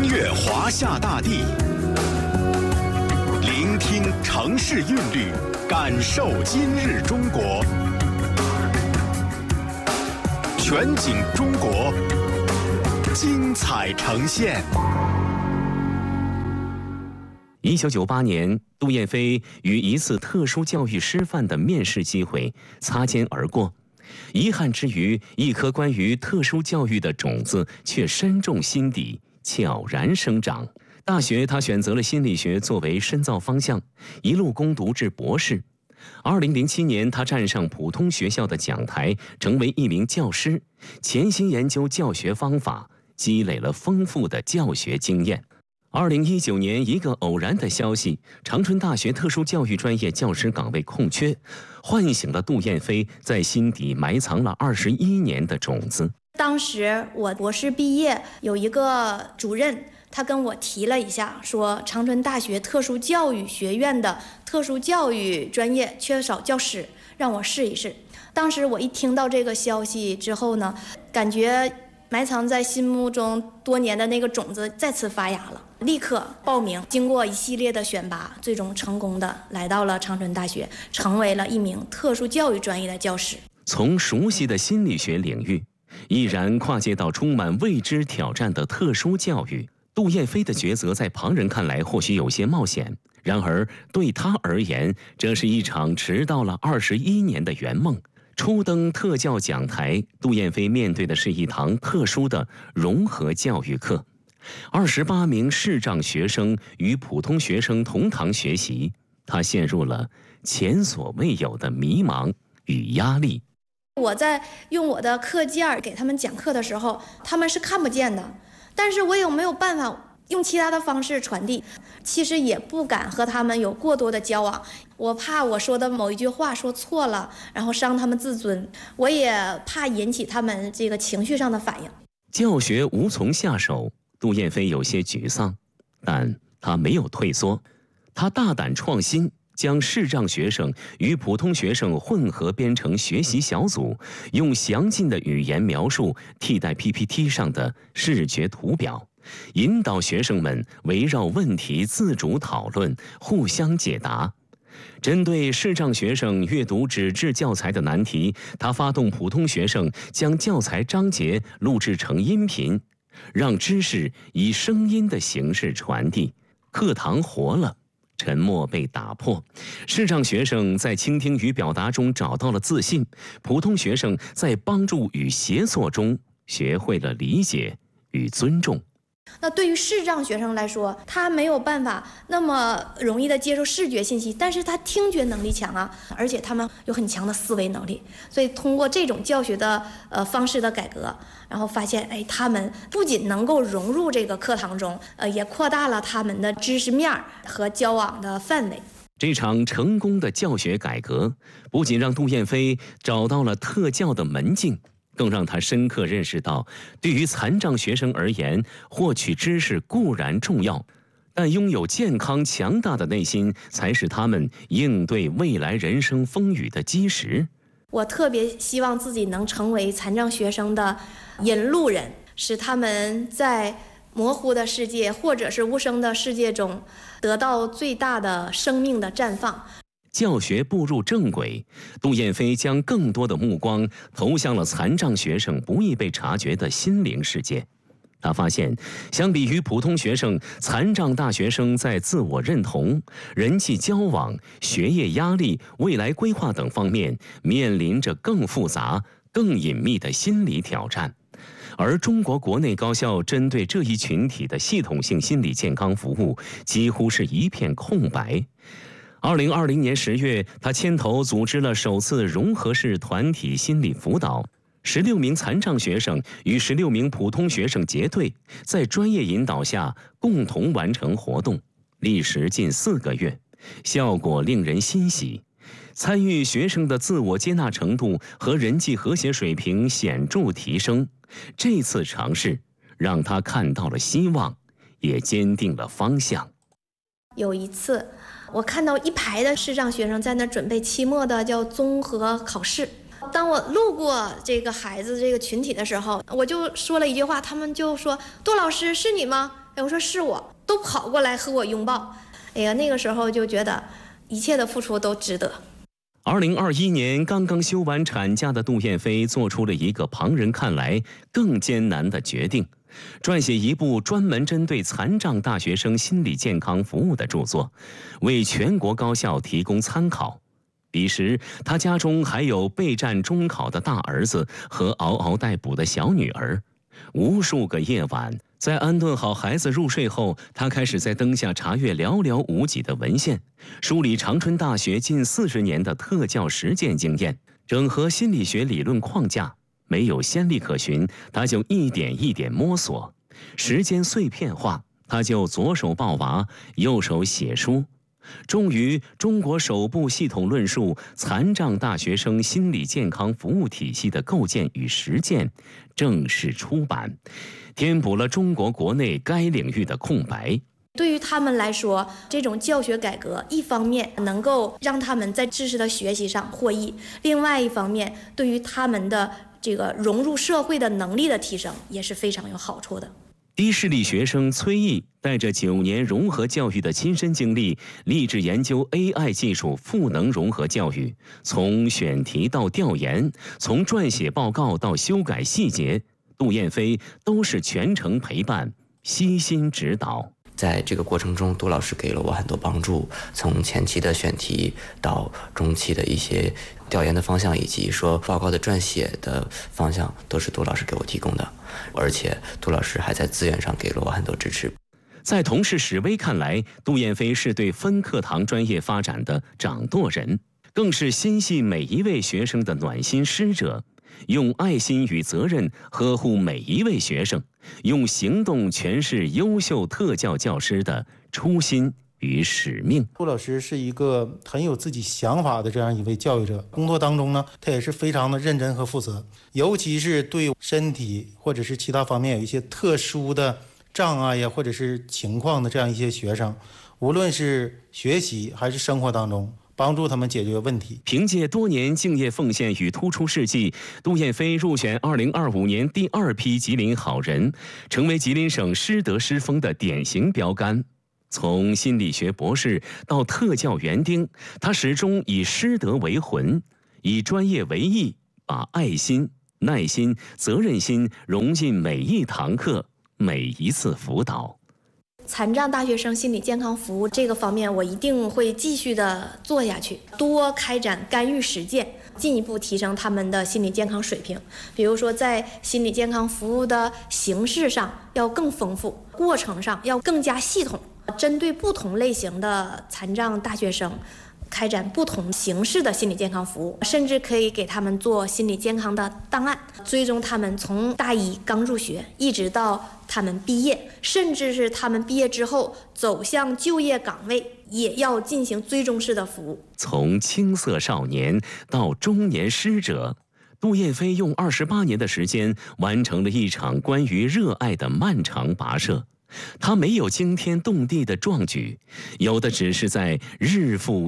穿越华夏大地，聆听城市韵律，感受今日中国。全景中国，精彩呈现。 1998年，杜燕飞与一次特殊教育师范的面试机会擦肩而过。遗憾之余，一颗关于特殊教育的种子却深种心底，悄然生长。大学，他选择了心理学作为深造方向，一路攻读至博士。2007年，他站上普通学校的讲台，成为一名教师，潜心研究教学方法，积累了丰富的教学经验。2019年，一个偶然的消息，长春大学特殊教育专业教师岗位空缺，唤醒了杜燕飞在心底埋藏了21年的种子。 当时我博士毕业，有一个主任，他跟我提了一下，说长春大学特殊教育学院的特殊教育专业缺少教师，让我试一试。当时我一听到这个消息之后呢，感觉埋藏在心目中多年的那个种子再次发芽了，立刻报名，经过一系列的选拔，最终成功的来到了长春大学，成为了一名特殊教育专业的教师。 从熟悉的心理学领域，毅然跨界到充满未知挑战的特殊教育，杜燕飞的抉择在旁人看来或许有些冒险，然而对他而言，这是一场迟到了21年的圆梦。初登特教讲台，杜燕飞面对的是一堂特殊的融合教育课。28名视障学生与普通学生同堂学习，他陷入了前所未有的迷茫与压力。 我在用我的课件给他们讲课的时候，他们是看不见的，但是我有没有办法用其他的方式传递？其实也不敢和他们有过多的交往，我怕我说的某一句话说错了，然后伤他们自尊，我也怕引起他们这个情绪上的反应。 教学无从下手，杜燕飞有些沮丧，但他没有退缩，他大胆创新，将视障学生与普通学生混合编成学习小组，用详尽的语言描述替代 PPT 上的视觉图表，引导学生们围绕问题自主讨论，互相解答。针对视障学生阅读纸质教材的难题，他发动普通学生将教材章节录制成音频，让知识以声音的形式传递。课堂活了，沉默被打破，视障学生在倾听与表达中找到了自信，普通学生在帮助与协作中学会了理解与尊重。 那对于视障学生来说，他没有办法那么容易的接受视觉信息，但是他听觉能力强啊，而且他们有很强的思维能力，所以通过这种教学的方式的改革，然后发现他们不仅能够融入这个课堂中，也扩大了他们的知识面和交往的范围。 这场成功的教学改革，不仅让杜燕飞找到了特教的门径，更让他深刻认识到，对于残障学生而言，获取知识固然重要，但拥有健康强大的内心，才是他们应对未来人生风雨的基石。 我特别希望自己能成为残障学生的引路人，使他们在模糊的世界或者是无声的世界中，得到最大的生命的绽放。 教学步入正轨，杜燕飞将更多的目光投向了残障学生不易被察觉的心灵世界。他发现，相比于普通学生，残障大学生在自我认同、人际交往、学业压力、未来规划等方面面临着更复杂、更隐秘的心理挑战。而中国国内高校针对这一群体的系统性心理健康服务几乎是一片空白。2020年10月，他牵头组织了首次融合式团体心理辅导，16名残障学生与16名普通学生结对，在专业引导下共同完成活动，历时近4个月，效果令人欣喜。参与学生的自我接纳程度和人际和谐水平显著提升。这次尝试让他看到了希望，也坚定了方向。 有一次，我看到一排的视障学生在那准备期末的叫综合考试。当我路过这个孩子这个群体的时候，我就说了一句话，他们就说：“杜老师是你吗？” 哎，我说是我，都跑过来和我拥抱。哎呀，那个时候就觉得一切的付出都值得。 2021年刚刚休完产假的杜燕飞做出了一个旁人看来更艰难的决定，撰写一部专门针对残障大学生心理健康服务的著作，为全国高校提供参考。彼时，他家中还有备战中考的大儿子和嗷嗷待哺的小女儿。无数个夜晚，在安顿好孩子入睡后，他开始在灯下查阅寥寥无几的文献，梳理长春大学近40年的特教实践经验，整合心理学理论框架。没有先例可循，他就一点一点摸索。时间碎片化，他就左手抱娃，右手写书。终于，中国首部系统论述残障大学生心理健康服务体系的构建与实践正式出版，填补了中国国内该领域的空白。 对于他们来说，这种教学改革，一方面能够让他们在知识的学习上获益，另外一方面，对于他们的这个融入社会的能力的提升，也是非常有好处的。 低视力学生崔毅带着9年融合教育的亲身经历，立志研究 AI 技术赋能融合教育，从选题到调研，从撰写报告到修改细节，杜燕飞都是全程陪伴，悉心指导。 在这个过程中，杜老师给了我很多帮助，从前期的选题到中期的一些调研的方向，以及说报告的撰写的方向，都是杜老师给我提供的。而且杜老师还在资源上给了我很多支持。 在同事史威看来，杜燕飞是对分课堂专业发展的掌舵人，更是心系每一位学生的暖心师者，用爱心与责任呵护每一位学生，用行动诠释优秀特教教师的初心与使命。 杜老师是一个很有自己想法的这样一位教育者，工作当中呢，他也是非常的认真和负责，尤其是对身体或者是其他方面有一些特殊的障碍呀，或者是情况的这样一些学生，无论是学习还是生活当中，帮助他们解决问题。 凭借多年敬业奉献与突出事迹，杜燕飞入选2025年第2批吉林好人，成为吉林省师德师风的典型标杆。从心理学博士到特教园丁，他始终以师德为魂，以专业为义，把爱心、耐心、责任心融进每一堂课、每一次辅导。 残障大学生心理健康服务这个方面，我一定会继续的做下去，多开展干预实践，进一步提升他们的心理健康水平。比如说，在心理健康服务的形式上要更丰富，过程上要更加系统，针对不同类型的残障大学生，开展不同形式的心理健康服务，甚至可以给他们做心理健康的档案，追踪他们从大一刚入学一直到他们毕业，甚至是他们毕业之后走向就业岗位，也要进行追踪式的服务。 从青涩少年到中年师者，杜燕飞用28年的时间完成了一场关于热爱的漫长跋涉。他没有惊天动地的壮举，有的只是在日复